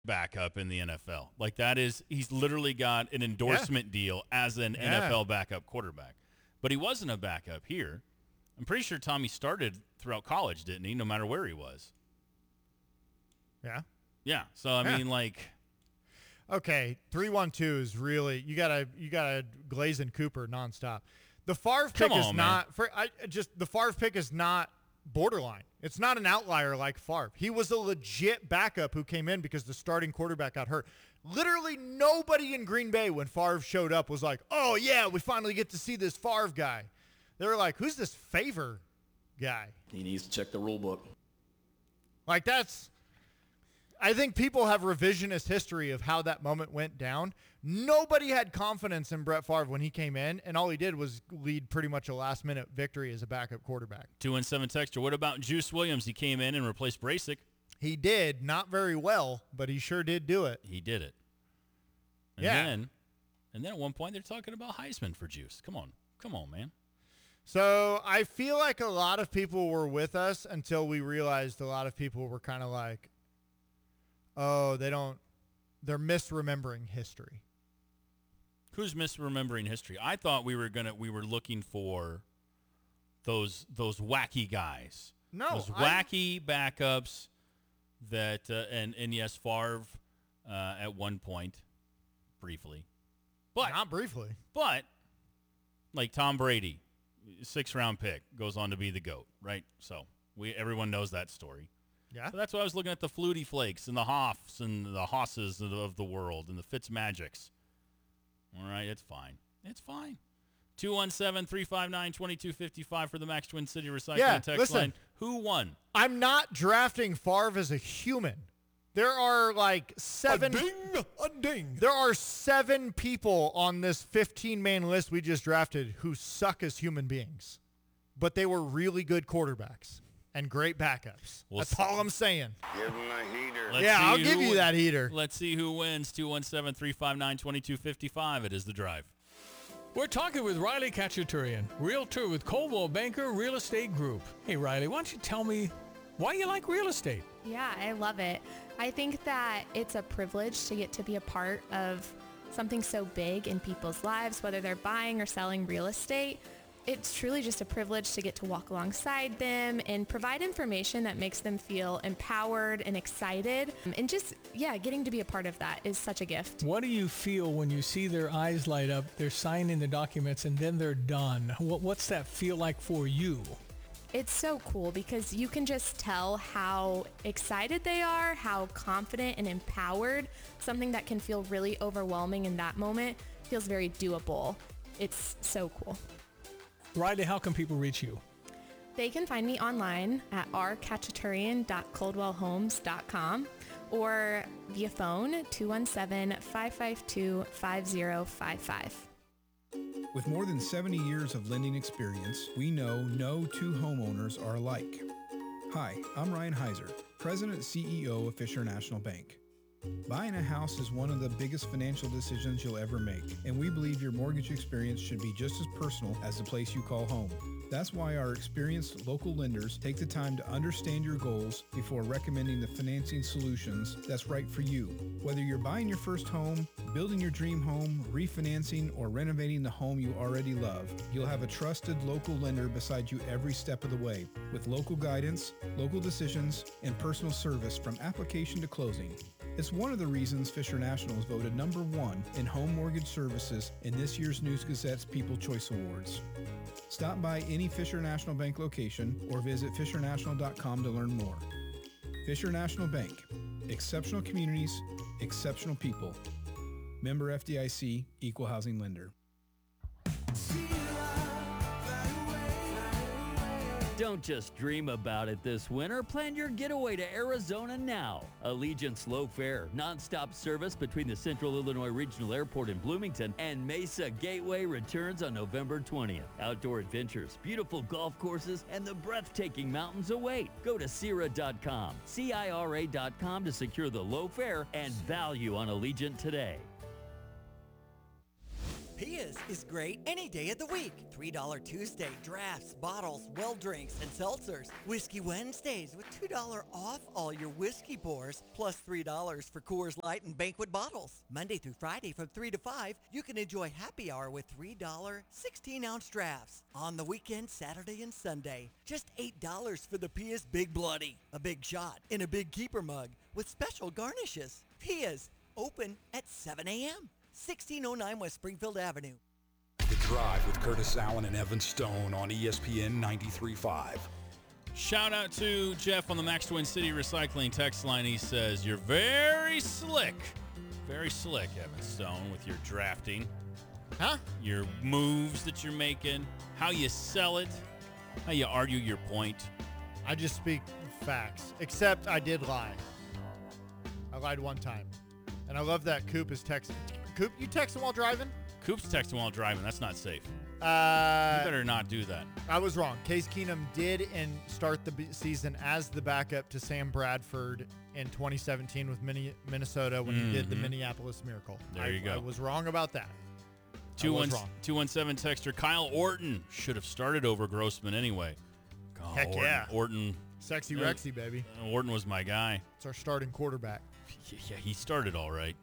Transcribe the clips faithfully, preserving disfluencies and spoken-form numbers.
backup in the N F L. Like that is, he's literally got an endorsement yeah. deal as an yeah. N F L backup quarterback. But he wasn't a backup here. I'm pretty sure Tommy started throughout college, didn't he? No matter where he was. Yeah. Yeah. So I yeah. mean, like, okay, three one two is really you gotta you gotta Glazen Cooper nonstop. The Favre pick Come on, is man. not for I just the Favre pick is not borderline. It's not an outlier like Favre. He was a legit backup who came in because the starting quarterback got hurt. Literally nobody in Green Bay when Favre showed up was like, "Oh yeah, we finally get to see this Favre guy." They were like, "Who's this Favre guy?" He needs to check the rule book. Like that's I think people have revisionist history of how that moment went down. Nobody had confidence in Brett Favre when he came in, and all he did was lead pretty much a last-minute victory as a backup quarterback. two one seven Texter, what about Juice Williams? He came in and replaced Brasic. He did. Not very well, but he sure did do it. He did it. And yeah. Then, and then at one point they're talking about Heisman for Juice. Come on. Come on, man. So I feel like a lot of people were with us until we realized a lot of people were kind of like, oh, they don't, they're misremembering history. Who's misremembering history? I thought we were gonna, we were looking for those those wacky guys. No, those I, wacky backups that, uh, and and yes, Favre uh, at one point, briefly, but not briefly, but like Tom Brady, six round pick, goes on to be the GOAT, right? So we everyone knows that story. Yeah. So that's why I was looking at the Flutie Flakes and the Hoffs and the Hosses of, of the world and the Fitzmagics. All right, it's fine. It's fine. two one seven, three five nine, two two five five for the Max Twin City Recycling yeah, text listen, line. Who won? I'm not drafting Favre as a human. There are like seven. A ding, a ding. There are seven people on this fifteen-man list we just drafted who suck as human beings, but they were really good quarterbacks and great backups. We'll That's see. all I'm saying. Give him a heater. Let's yeah, see I'll who give you win- that heater. Let's see who wins. two one seven, three five nine, two two five five. It is The Drive. We're talking with Riley Kachaturian, realtor with Coldwell Banker Real Estate Group. Hey, Riley, why don't you tell me why you like real estate? Yeah, I love it. I think that it's a privilege to get to be a part of something so big in people's lives, whether they're buying or selling real estate. It's truly just a privilege to get to walk alongside them and provide information that makes them feel empowered and excited. And just, yeah, getting to be a part of that is such a gift. What do you feel when you see their eyes light up, they're signing the documents, and then they're done? What, what's that feel like for you? It's so cool because you can just tell how excited they are, how confident and empowered. Something that can feel really overwhelming in that moment feels very doable. It's so cool. Riley, how can people reach you? They can find me online at r kachaturian dot coldwell homes dot com or via phone two one seven, five five two, five zero five five. With more than seventy years of lending experience, we know no two homeowners are alike. Hi, I'm Ryan Heiser, President and C E O of Fisher National Bank. Buying a house is one of the biggest financial decisions you'll ever make, and we believe your mortgage experience should be just as personal as the place you call home. That's why our experienced local lenders take the time to understand your goals before recommending the financing solutions that's right for you. Whether you're buying your first home, building your dream home, refinancing, or renovating the home you already love, you'll have a trusted local lender beside you every step of the way, with local guidance, local decisions, and personal service from application to closing. It's one of the reasons Fisher National is voted number one in home mortgage services in this year's News Gazette's People Choice Awards. Stop by any Fisher National Bank location or visit fisher national dot com to learn more. Fisher National Bank. Exceptional communities, exceptional people. Member F D I C, Equal Housing Lender. Don't just dream about it this winter. Plan your getaway to Arizona now. Allegiant Slow Fare, nonstop service between the Central Illinois Regional Airport in Bloomington and Mesa Gateway returns on November twentieth. Outdoor adventures, beautiful golf courses, and the breathtaking mountains await. Go to Cira dot com, C I R A dot com to secure the low fare and value on Allegiant today. Pia's is great any day of the week. three dollar Tuesday, drafts, bottles, well drinks, and seltzers. Whiskey Wednesdays with two dollars off all your whiskey pours, plus three dollars for Coors Light and Banquet bottles. Monday through Friday from three to five, you can enjoy happy hour with three dollar sixteen ounce drafts. On the weekend, Saturday and Sunday, just eight dollars for the Pia's Big Bloody. A big shot in a big keeper mug with special garnishes. Pia's, open at seven a.m. sixteen oh nine West Springfield Avenue. The Drive with Curtis Allen and Evan Stone on E S P N ninety-three point five. Shout out to Jeff on the Max Twin City Recycling text line. He says, you're very slick. Very slick, Evan Stone, with your drafting. Huh? Your moves that you're making, how you sell it, how you argue your point. I just speak facts, except I did lie. I lied one time. And I love that Coop is texting. Coop, you texting while driving? Coop's texting while driving. That's not safe. Uh, You better not do that. I was wrong. Case Keenum did and start the b- season as the backup to Sam Bradford in twenty seventeen with Mini- Minnesota when he did the Mhm. Minneapolis Miracle. There I, you go. I was wrong about that. I two was one wrong. two one seven texter Kyle Orton should have started over Grossman anyway. Oh, Heck Orton, yeah. Orton. Sexy Uh, Rexy, baby. uh, Orton was my guy. It's our starting quarterback. Yeah, he started all right.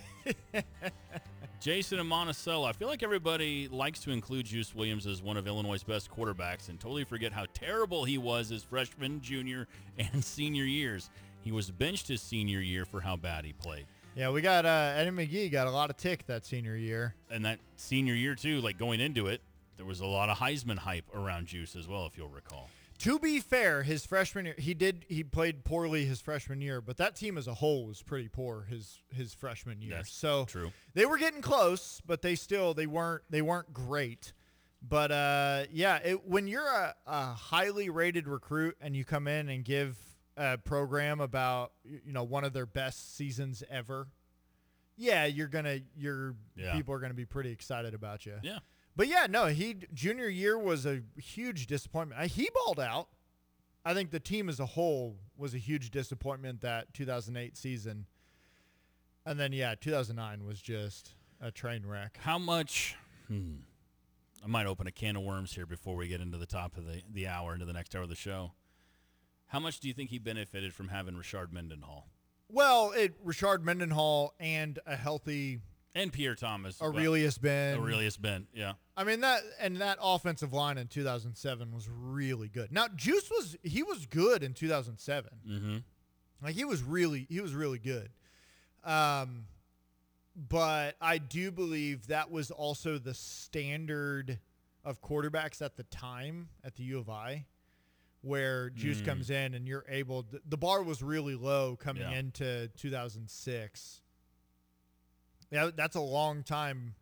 Jason and Monticello. I feel like everybody likes to include Juice Williams as one of Illinois' best quarterbacks and totally forget how terrible he was his freshman, junior, and senior years. He was benched his senior year for how bad he played. Yeah, we got uh, Eddie McGee got a lot of tick that senior year. And that senior year, too, like going into it, there was a lot of Heisman hype around Juice as well, if you'll recall. To be fair, his freshman year, he did he played poorly his freshman year, but that team as a whole was pretty poor his his freshman year. That's so true. They were getting close, but they still they weren't they weren't great. But uh, yeah, it, when you're a, a highly rated recruit and you come in and give a program about you know one of their best seasons ever, yeah, you're gonna your Yeah. people are gonna be pretty excited about you. Yeah. But yeah, no, he junior year was a huge disappointment. Uh, He balled out. I think the team as a whole was a huge disappointment that two thousand eight season. And then yeah, two thousand nine was just a train wreck. How much? Hmm. I might open a can of worms here before we get into the top of the, the hour, into the next hour of the show. How much do you think he benefited from having Rashard Mendenhall? Well, it Rashard Mendenhall and a healthy And Pierre Thomas. Aurelius Ben. Aurelius Ben, yeah. I mean that and that offensive line in two thousand seven was really good. Now Juice was he was good in two thousand seven. Mm-hmm. Like he was really he was really good. Um but I do believe that was also the standard of quarterbacks at the time at the U of I, where Juice Mm. comes in and you're able to, the bar was really low coming Yeah. into two thousand six. Yeah, that's a long time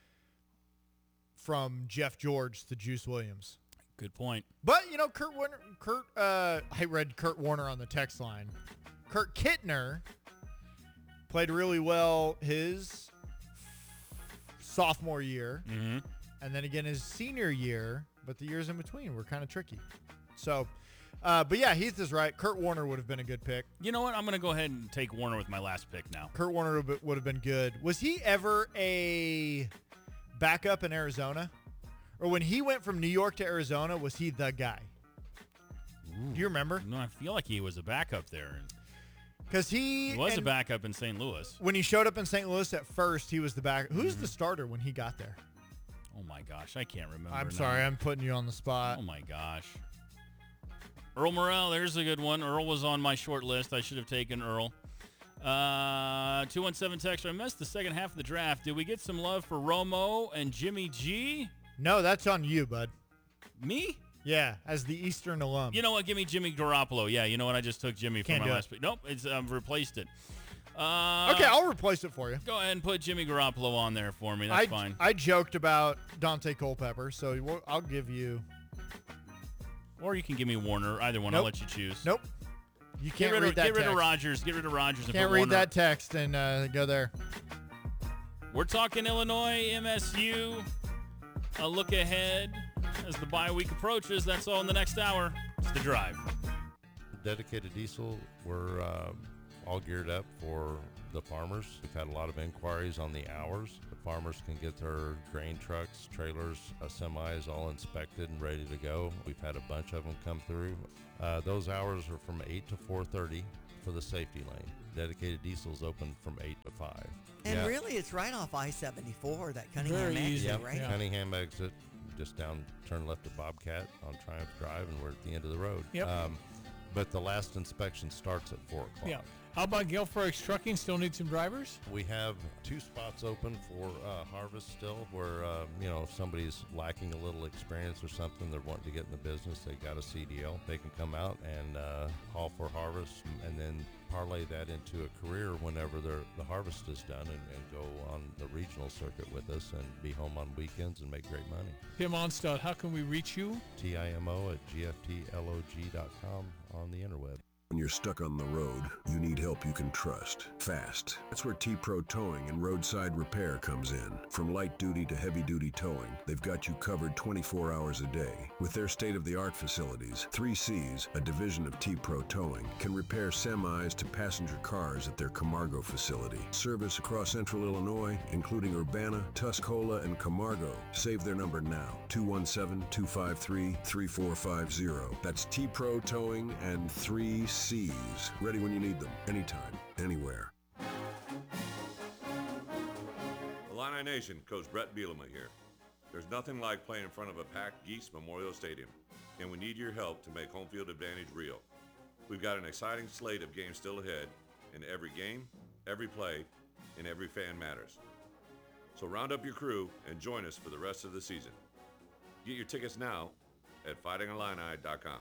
from Jeff George to Juice Williams. Good point. But, you know, Kurt Warner, Kurt, uh, I read Kurt Warner on the text line. Kurt Kittner played really well his sophomore year, Mm-hmm. and then again his senior year, but the years in between were kind of tricky. So, uh, but yeah, Heath is right. Kurt Warner would have been a good pick. You know what? I'm going to go ahead and take Warner with my last pick now. Kurt Warner would would have been good. Was he ever a backup in Arizona? Or when he went from New York to Arizona, was he the guy? Do you remember? No, I feel like he was a backup there. Because he, He was a and backup in Saint Louis. when he showed up in Saint Louis at first, he was the back. Who's the starter when he got there? Oh, my gosh. I can't remember. I'm now. sorry, I'm putting you on the spot. Oh, my gosh. Earl Morrell, there's a good one. Earl was on my short list. I should have taken Earl. Uh, two one seven text. I missed the second half of the draft. Did we get some love for Romo and Jimmy G? No, that's on you, bud. Me? Yeah, as the Eastern alum. You know what? Give me Jimmy Garoppolo. Yeah, you know what? I just took Jimmy Can't for my do last it. pick. Nope, it's I've replaced it. Uh, Okay, I'll replace it for you. go ahead and put Jimmy Garoppolo on there for me. That's I, fine. I joked about Dante Culpepper, so we'll- I'll give you. Or you can give me Warner. Either one. I'll Nope. let you choose. Nope. You Get can't rid, read of, that get rid text. of Rodgers. Get rid of Rodgers. And Can't put read Warner. that text and uh, go there. We're talking Illinois, M S U. A look ahead as the bye week approaches. That's all in the next hour. It's The Drive. Dedicated Diesel, we're uh, all geared up for the farmers. We've had a lot of inquiries on the hours. The farmers can get their grain trucks, trailers, uh, semis all inspected and ready to go. We've had a bunch of them come through. Uh, those hours are from eight to four thirty for the safety lane. Dedicated diesel's open from eight to five. And yeah. really, it's right off I seventy-four, that Cunningham Very exit, easy. Yep. right? Yeah. Cunningham exit, just down, turn left at Bobcat on Triumph Drive, and we're at the end of the road. Yep. Um, but the last inspection starts at four o'clock. Yeah. How about Gilfrex Trucking? Still need some drivers? We have two spots open for uh, harvest still where, uh, you know, if somebody's lacking a little experience or something, they're wanting to get in the business, they got a C D L. They can come out and uh, haul for harvest and then parlay that into a career whenever the harvest is done and, and go on the regional circuit with us and be home on weekends and make great money. Tim Onstad, how can we reach you? T I M O at G F T L O G dot com on the interweb. When you're stuck on the road, you need help you can trust. Fast. That's where T-Pro Towing and Roadside Repair comes in. From light duty to heavy duty towing, they've got you covered twenty-four hours a day. With their state-of-the-art facilities, three C's, a division of T-Pro Towing, can repair semis to passenger cars at their Camargo facility. Service across central Illinois, including Urbana, Tuscola, and Camargo. Save their number now, two one seven, two five three, three four five zero. That's T-Pro Towing and three C's. Ready when you need them, anytime, anywhere. Illini Nation, Coach Brett Bielema here. There's nothing like playing in front of a packed Geese Memorial Stadium, and we need your help to make home field advantage real. We've got an exciting slate of games still ahead, and every game, every play, and every fan matters. So round up your crew and join us for the rest of the season. Get your tickets now at fighting illini dot com.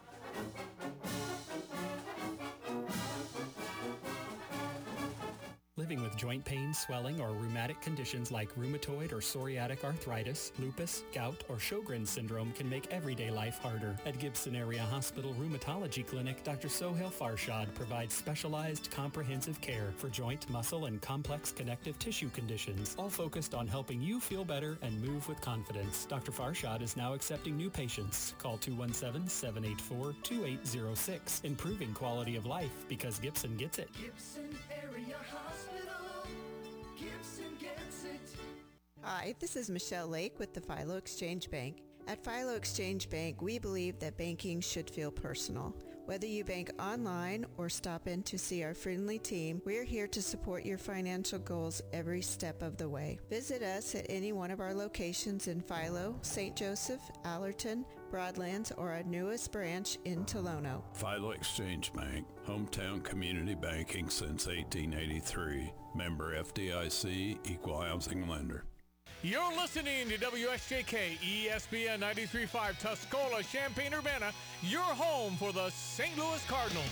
Living with joint pain, swelling, or rheumatic conditions like rheumatoid or psoriatic arthritis, lupus, gout, or Sjogren's syndrome can make everyday life harder. At Gibson Area Hospital Rheumatology Clinic, Doctor Sohail Farshad provides specialized comprehensive care for joint, muscle, and complex connective tissue conditions, all focused on helping you feel better and move with confidence. Doctor Farshad is now accepting new patients. Call two one seven, seven eight four, two eight zero six, improving quality of life because Gibson gets it. Gibson Area Hospital. Gibson gets it. Hi, this is Michelle Lake with the Philo Exchange Bank. At Philo Exchange Bank, we believe that banking should feel personal. Whether you bank online or stop in to see our friendly team, we're here to support your financial goals every step of the way. Visit us at any one of our locations in Philo, Saint Joseph, Allerton, Broadlands, or our newest branch in Tolono. Philo Exchange Bank, hometown community banking since eighteen eighty-three. Member F D I C, equal housing lender. You're listening to W S J K E S P N ninety-three point five Tuscola, Champaign-Urbana, your home for the Saint Louis Cardinals.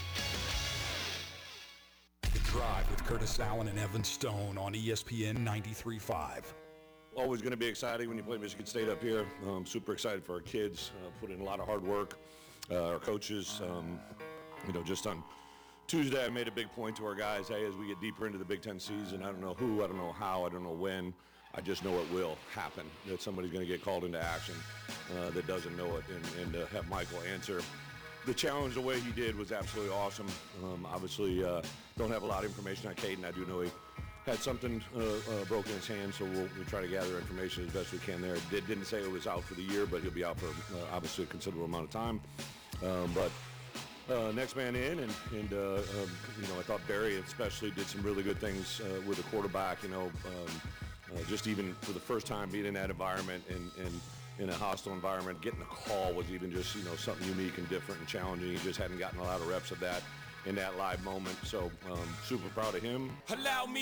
The Drive with Curtis Allen and Evan Stone on E S P N ninety-three point five. Always going to be exciting when you play Michigan State up here. I'm super excited for our kids. Uh, put in a lot of hard work. Uh, our coaches, um, you know, just on Tuesday, I made a big point to our guys, hey, as we get deeper into the Big Ten season, I don't know who, I don't know how, I don't know when. I just know it will happen, that somebody's going to get called into action uh, that doesn't know it, and, and uh, have Michael answer. The challenge, the way he did, was absolutely awesome. Um, obviously, uh, don't have a lot of information on Caden. I do know he had something uh, uh, broken in his hand, so we'll, we'll try to gather information as best we can there. Did, didn't say it was out for the year, but he'll be out for uh, obviously a considerable amount of time. Um, but uh, next man in, and, and uh, um, you know, I thought Barry especially did some really good things uh, with the quarterback, you know, um, Uh, just even for the first time being in that environment and, and in a hostile environment, getting a call was even just, you know, something unique and different and challenging. He just hadn't gotten a lot of reps of that in that live moment. So um, super proud of him. Allow me